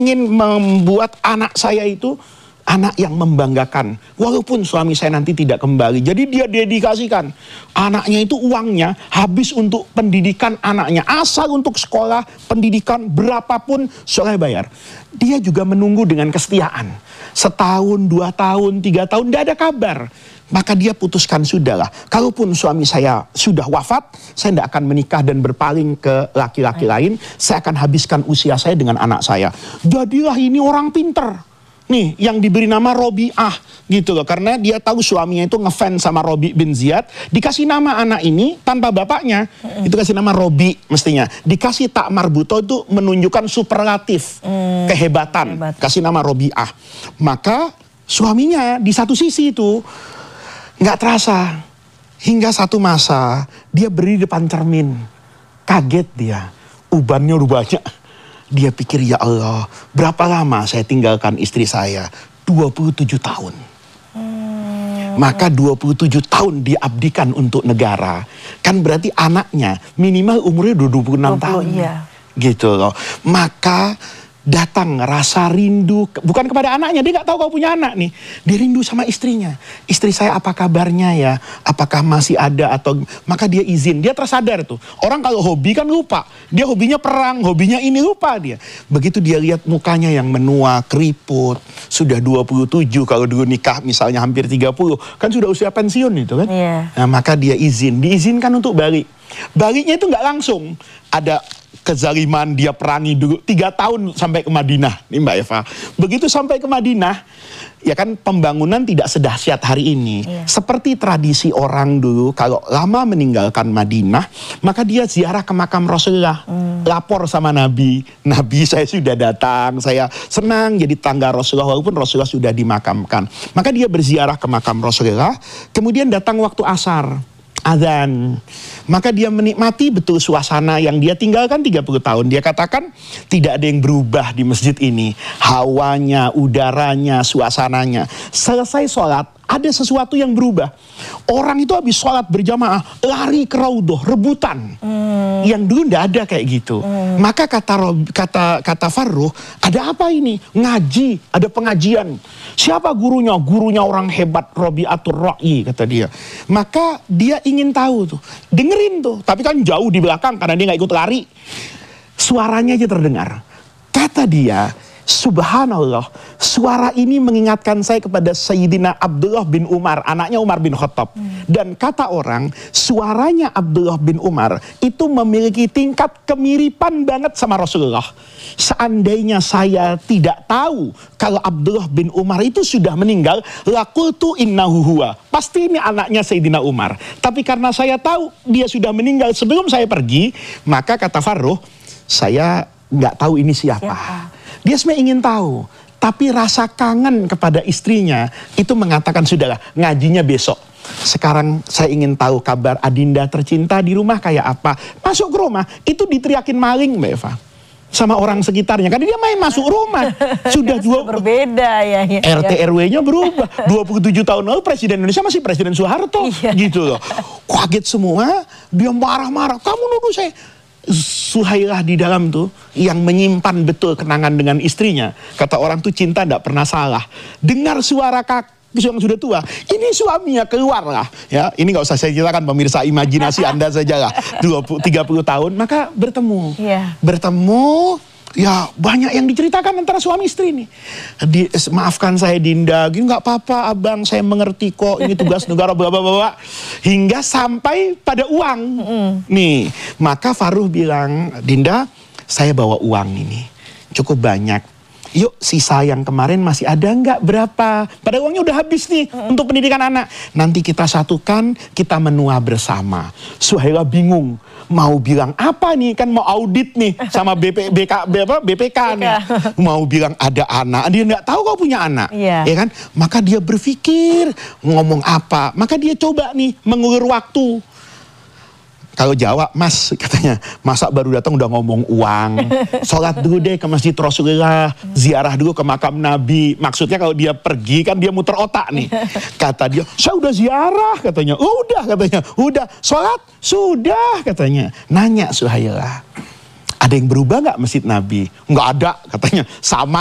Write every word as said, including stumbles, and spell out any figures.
ingin membuat anak saya itu anak yang membanggakan. Walaupun suami saya nanti tidak kembali. Jadi dia dedikasikan. Anaknya itu uangnya habis untuk pendidikan anaknya. Asal untuk sekolah, pendidikan, berapapun saya bayar. Dia juga menunggu dengan kesetiaan. Setahun, dua tahun, tiga tahun, tidak ada kabar. Maka dia putuskan, sudahlah. Kalaupun suami saya sudah wafat, saya tidak akan menikah dan berpaling ke laki-laki lain. Saya akan habiskan usia saya dengan anak saya. Jadilah ini orang pinter. Nih, yang diberi nama Robi'ah gitu loh. Karena dia tahu suaminya itu ngefans sama Robi bin Ziyad. Dikasih nama anak ini tanpa bapaknya. Mm. Itu kasih nama Robi mestinya. Dikasih tak marbuto itu menunjukkan superlatif. Mm. Kehebatan. Hebat. Kasih nama Robi'ah. Maka suaminya di satu sisi itu nggak terasa. Hingga satu masa dia berdiri depan cermin. Kaget dia. Ubannya udah banyak. Dia pikir, ya Allah, berapa lama saya tinggalkan istri saya? dua puluh tujuh tahun. Hmm. Maka dua puluh tujuh tahun diabdikan untuk negara. Kan berarti anaknya minimal umurnya dua puluh enam tahun. Iya. Gitu loh. Maka datang rasa rindu, bukan kepada anaknya, dia nggak tahu kau punya anak nih, dia rindu sama istrinya. Istri saya apa kabarnya ya, apakah masih ada atau, maka dia izin, dia tersadar tuh. Orang kalau hobi kan lupa, dia hobinya perang, hobinya ini, lupa dia. Begitu dia lihat mukanya yang menua, keriput, sudah dua puluh tujuh, kalau dulu nikah misalnya hampir tiga puluh, kan sudah usia pensiun itu kan. Yeah. Nah, maka dia izin, diizinkan untuk balik. Baliknya itu nggak langsung, ada kezaliman, dia perangi dulu tiga tahun sampai ke Madinah nih Mbak Eva. Begitu sampai ke Madinah, ya kan pembangunan tidak sedahsyat hari ini. Iya. Seperti tradisi orang dulu, kalau lama meninggalkan Madinah, maka dia ziarah ke makam Rasulullah. Hmm. Lapor sama Nabi, Nabi saya sudah datang, saya senang jadi tangga Rasulullah walaupun Rasulullah sudah dimakamkan. Maka dia berziarah ke makam Rasulullah, kemudian datang waktu asar. Azan. Maka dia menikmati betul suasana yang dia tinggalkan tiga puluh tahun. Dia katakan tidak ada yang berubah di masjid ini. Hawanya, udaranya, suasananya. Selesai sholat, ada sesuatu yang berubah. Orang itu habis sholat berjamaah, lari ke raudhah, rebutan. Hmm. Yang dulu tidak ada kayak gitu. Hmm. Maka kata kata kata Farruh, ada apa ini? Ngaji, ada pengajian. Siapa gurunya? Gurunya orang hebat, Robi'atul Ra'i, kata dia. Maka dia ingin tahu tuh, dengerin tuh. Tapi kan jauh di belakang karena dia nggak ikut lari. Suaranya aja terdengar. Kata dia, subhanallah, suara ini mengingatkan saya kepada Sayyidina Abdullah bin Umar, anaknya Umar bin Khattab. Hmm. Dan kata orang, suaranya Abdullah bin Umar itu memiliki tingkat kemiripan banget sama Rasulullah. Seandainya saya tidak tahu kalau Abdullah bin Umar itu sudah meninggal, laqultu innahu huwa. Pasti ini anaknya Sayyidina Umar. Tapi karena saya tahu dia sudah meninggal sebelum saya pergi, maka kata Farruh, saya nggak tahu ini siapa. siapa? Dia sebenarnya ingin tahu, tapi rasa kangen kepada istrinya itu mengatakan, sudahlah, ngajinya besok. Sekarang saya ingin tahu kabar Adinda tercinta di rumah kayak apa. Masuk ke rumah, itu diteriakin maling Mbak Eva. Sama orang sekitarnya, karena dia main masuk rumah. Sudah dua berbeda ya, ya. R T R W-nya berubah. dua puluh tujuh tahun lalu Presiden Indonesia masih Presiden Soeharto. Iya. Gitu loh. Kaget semua, dia marah-marah. Kamu nuduh saya. Suhailah di dalam tuh yang menyimpan betul kenangan dengan istrinya. Kata orang tuh cinta tidak pernah salah. Dengar suara kak yang sudah tua, ini suaminya keluar lah. Ya, ini nggak usah saya ceritakan pemirsa, imajinasi Anda saja lah. dua puluh tiga puluh tahun, maka bertemu. Yeah. Bertemu, ya banyak yang diceritakan antara suami istri nih. Di, maafkan saya Dinda, gini nggak apa-apa abang, saya mengerti kok, ini tugas negara, bla bla bla. Hingga sampai pada uang. Mm. Nih, maka Farruh bilang, Dinda, saya bawa uang ini, cukup banyak. Yuk, sisa yang kemarin masih ada nggak? Berapa? Pada uangnya udah habis nih mm. untuk pendidikan anak. Nanti kita satukan, kita menua bersama. Suhaila bingung. Mau bilang apa nih? Kan mau audit nih sama B P, B K, B P K nih. Mau bilang ada anak. Dia nggak tahu kau punya anak. Yeah. Ya kan? Maka dia berpikir ngomong apa. Maka dia coba nih mengulur waktu. Kalau Jawa, Mas katanya, masa baru datang udah ngomong uang. Sholat dulu deh ke Masjid Rasulullah, ziarah dulu ke makam Nabi. Maksudnya kalau dia pergi kan dia muter otak nih. Kata dia, saya udah ziarah katanya. Udah katanya, udah. Sholat? Sudah katanya. Nanya Suhaila, ada yang berubah nggak masjid Nabi? Nggak ada, katanya. Sama